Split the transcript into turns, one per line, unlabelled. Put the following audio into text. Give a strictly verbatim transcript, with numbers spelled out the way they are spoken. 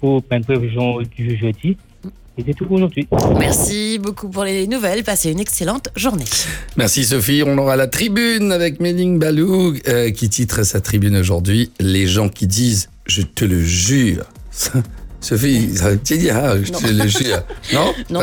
pour prendre prévision du jeudi. Et c'est tout pour aujourd'hui.
Merci beaucoup pour les nouvelles. Passez une excellente journée.
Merci Sophie. On aura la tribune avec Méling Balou euh, qui titre sa tribune aujourd'hui. Les gens qui disent « Je te le jure ». Sophie, ça te dit, ah, je te le jure. Non,
Non.